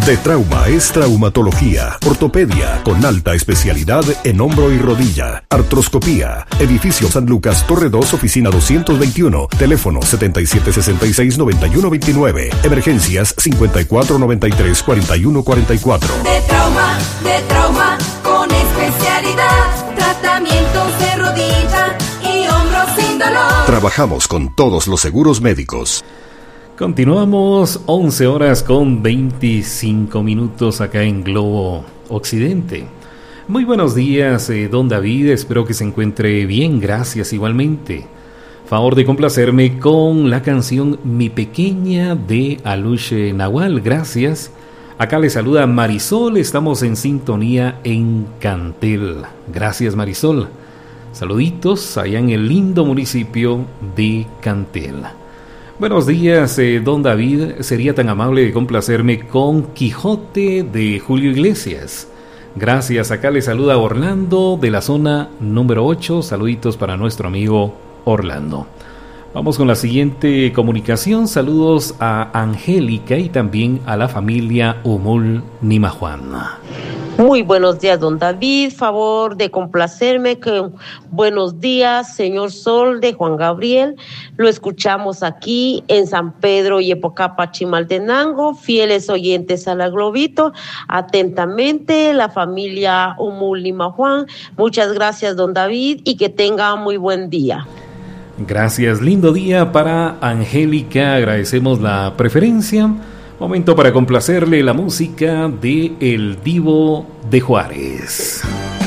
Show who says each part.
Speaker 1: De Trauma es traumatología, ortopedia con alta especialidad en hombro y rodilla, artroscopía. Edificio San Lucas, Torre 2, oficina 221, teléfono 7766-9129, emergencias 5493-4144.
Speaker 2: De trauma, con especialidad, tratamientos de rodilla y hombro sin dolor.
Speaker 1: Trabajamos con todos los seguros médicos.
Speaker 3: Continuamos 11 horas con 25 minutos acá en Globo Occidente. Muy buenos días, don David, espero que se encuentre bien, gracias igualmente. Favor de complacerme con la canción Mi Pequeña de Aluche Nahual, gracias. Acá le saluda Marisol, estamos en sintonía en Cantel. Gracias, Marisol. Saluditos allá en el lindo municipio de Cantel. Buenos días, don David. Sería tan amable de complacerme con Quijote de Julio Iglesias. Gracias. Acá le saluda Orlando de la zona número 8. Saluditos para nuestro amigo Orlando. Vamos con la siguiente comunicación. Saludos a Angélica y también a la familia Humul Nimajuan.
Speaker 4: Muy buenos días, don David. Favor de complacerme con Buenos días, señor Sol de Juan Gabriel. Lo escuchamos aquí en San Pedro y Epocapa, Chimaltenango. Fieles oyentes a la Globito. Atentamente, la familia Humul Nimajuan. Muchas gracias, don David, y que tenga muy buen día.
Speaker 3: Gracias, lindo día para Angélica. Agradecemos la preferencia. Momento para complacerle la música de El Divo de Juárez.